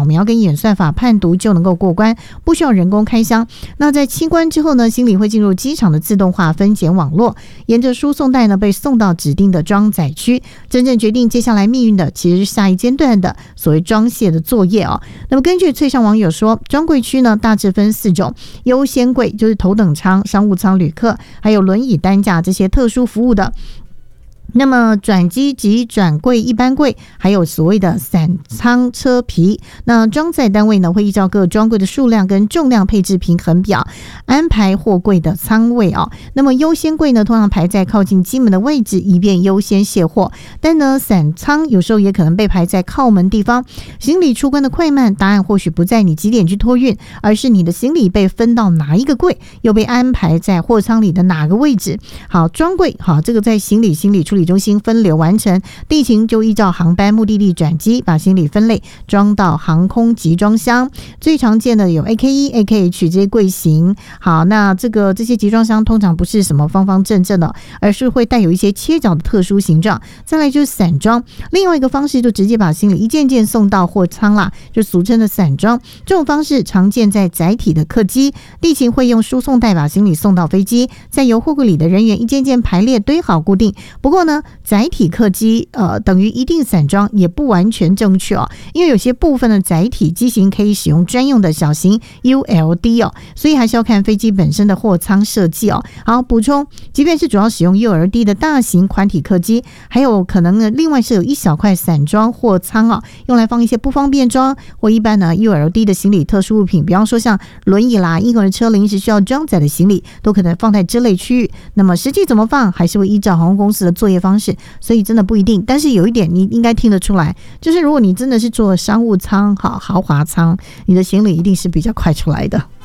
描跟演算法判读就能够过关，不需要人工开箱。那在清关之后呢，行李会进入机场的自动化分拣网络，沿着输送带呢被送到指定的装载区。真正决定接下来命运的其实是下一阶段的所谓装卸的作业哦。那么根据翠上网友说，专柜区呢大致分4种，优先柜就是头等舱、商务舱旅客，还有轮椅担架这些特殊服务的。那么转机及转柜、一般柜，还有所谓的散舱车皮，那装载单位呢会依照各专柜的数量跟重量配置平衡表安排货柜的舱位哦。那么优先柜呢通常排在靠近机门的位置，以便优先卸货，但呢散舱有时候也可能被排在靠门地方。行李出关的快慢，答案或许不在你几点去托运，而是你的行李被分到哪一个柜，又被安排在货舱里的哪个位置。好，专柜好，这个在行李处理中心分流完成，地勤就依照航班目的地转机，把行李分类装到航空集装箱。最常见的有 AKE、AKH 这些柜型。好，那这些集装箱通常不是什么方方正正的，而是会带有一些切角的特殊形状。再来就是散装，另外一个方式就直接把行李一件件送到货舱啦，就俗称的散装。这种方式常见在载体的客机，地勤会用输送带把行李送到飞机，再由货柜里的人员一件件排列堆好固定。不过呢，载体客机等于一定散装也不完全正确哦，因为有些部分的载体机型可以使用专用的小型 ULD 哦，所以还是要看飞机本身的货舱设计哦。好，补充，即便是主要使用 ULD 的大型宽体客机，还有可能呢另外是有一小块散装货舱哦，用来放一些不方便装或一般呢 ULD 的行李特殊物品，比方说像轮椅啦、婴儿的车临时需要装载的行李，都可能放在这类区域。那么实际怎么放，还是会依照航空公司的作业方式，所以真的不一定。但是有一点你应该听得出来，就是如果你真的是坐商务舱、豪华舱，你的行李一定是比较快出来的。